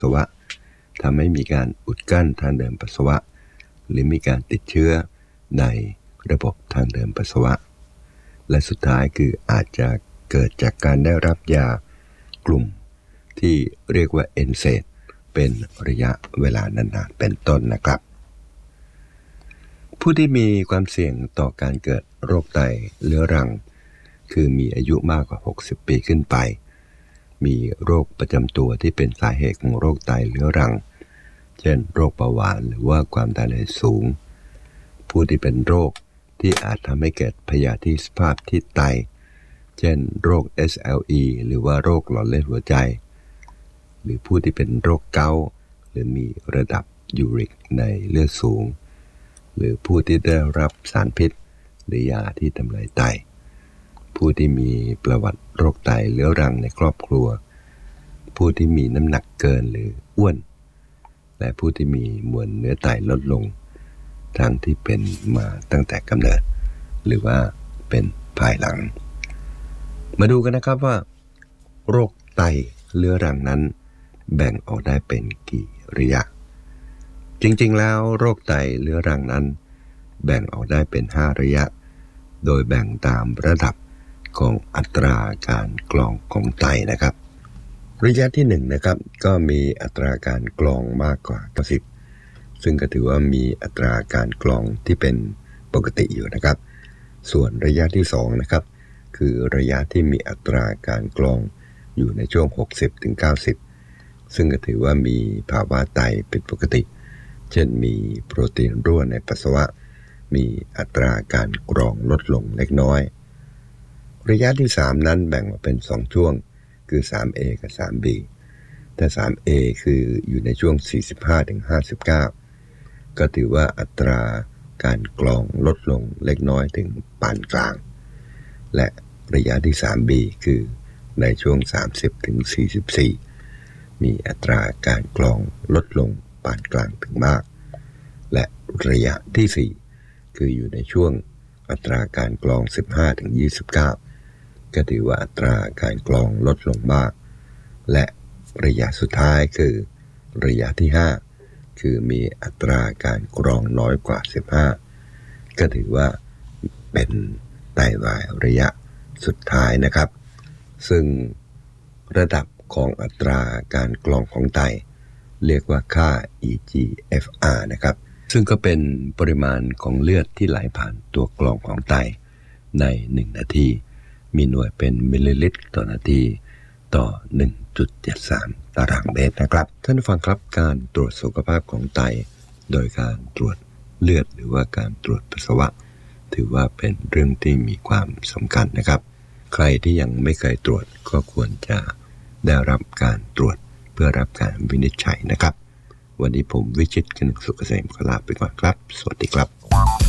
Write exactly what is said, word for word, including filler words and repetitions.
สวะทำให้มีการอุดกั้นทางเดินปัสสาวะหรือมีการติดเชื้อในระบบทางเดินปัสสาวะและสุดท้ายคืออาจจะเกิดจากการได้รับยากลุ่มที่เรียกว่าเอนเซดเป็นระยะเวลานานๆเป็นต้นนะครับผู้ที่มีความเสี่ยงต่อการเกิดโรคไตเรื้อรังคือมีอายุมากกว่าหกสิบปีขึ้นไปมีโรคประจำตัวที่เป็นสาเหตุของโรคไตเรื้อรังเช่นโรคเบาหวานหรือว่าความดันโลหิตสูงผู้ที่เป็นโรคที่อาจทำให้เกิดพยาธิสภาพที่ไตเช่นโรค เอส แอล อี หรือว่าโรคหลอดเลือดหัวใจหรือผู้ที่เป็นโรคเกาต์หรือมีระดับยูริกในเลือดสูงหรือผู้ที่ได้รับสารพิษหรือยาที่ทำลายไตผู้ที่มีประวัติโรคไตเรื้อรังในครอบครัวผู้ที่มีน้ำหนักเกินหรืออ้วนและผู้ที่มีมวลเนื้อไตลดลงทั้งที่เป็นมาตั้งแต่กำเนิดหรือว่าเป็นภายหลังมาดูกันนะครับว่าโรคไตเรื้อรังนั้นแบ่งออกได้เป็นกี่ระยะจริงๆแล้วโรคไตเรื้อรังนั้นแบ่งออกได้เป็นห้าระยะโดยแบ่งตามระดับของอัตราการกรองของไตนะครับระยะที่หนึ่งนะครับก็มีอัตราการกรองมากกว่าเก้าสิบซึ่งก็ถือว่ามีอัตราการกรองที่เป็นปกติอยู่นะครับส่วนระยะที่สองนะครับคือระยะที่มีอัตราการกรองอยู่ในช่วง หกสิบถึงเก้าสิบ ซึ่งก็ถือว่ามีภาวะไตเป็นปกติเช่นมีโปรตีนรั่วในปัสสาวะมีอัตราการกรองลดลงเล็กน้อยระยะที่สามนั้นแบ่งมาเป็นสองช่วงคือ ทรี เอ กับ ทรี บี แต่ ทรี เอ คืออยู่ในช่วง สี่สิบห้าถึงห้าสิบเก้า ก็ถือว่าอัตราการกรองลดลงเล็กน้อยถึงปานกลางและระยะที่ ทรี บี คือในช่วง สามสิบถึงสี่สิบสี่ มีอัตราการกรองลดลงปานกลางถึงมากและระยะที่สี่คืออยู่ในช่วงอัตราการกรอง สิบห้าถึงยี่สิบเก้า ก็ถือว่าอัตราการกรองลดลงมากและระยะสุดท้ายคือระยะที่ห้าคือมีอัตราการกรองน้อยกว่าสิบห้าก็ถือว่าเป็นไตวายระยะสุดท้ายนะครับซึ่งระดับของอัตราการกรองของไตเรียกว่าค่า อี จี เอฟ อาร์ นะครับซึ่งก็เป็นปริมาณของเลือดที่ไหลผ่านตัวกรองของไตในหนึ่งนาทีมีหน่วยเป็นมิลลิลิตรต่อนาทีต่อ หนึ่งจุดเจ็ดสาม ตารางเมตรนะครับท่านผู้ฟังครับการตรวจสุขภาพของไตโดยการตรวจเลือดหรือว่าการตรวจปัสสาวะถือว่าเป็นเรื่องที่มีความสำคัญนะครับใครที่ยังไม่เคยตรวจก็ควรจะได้รับการตรวจเพื่อรับการวินิจฉัยนะครับวันนี้ผมวิชิต กนกสุขเกษมขอลาไปก่อนครับสวัสดีครับ